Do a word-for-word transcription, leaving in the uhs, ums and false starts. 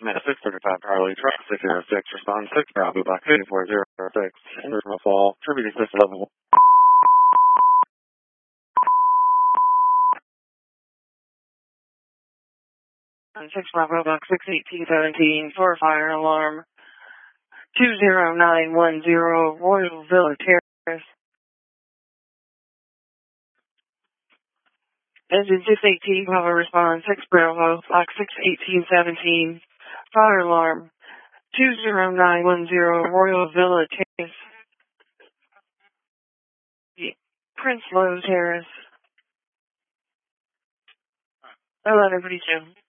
Met six thirty-five Charlie Truck six zero six, respond six Bravo Black two four zero six, Internal Fall, Tribute Assist level. six Bravo Black six eighteen seventeen for fire alarm two zero nine one zero Royal Villa Terrace. Engine six eighteen, Bravo respond six Bravo Black six eighteen seventeen, fire alarm two zero nine one zero Royal Villa Terrace, Prince Lowe Terrace, eleven forty-two.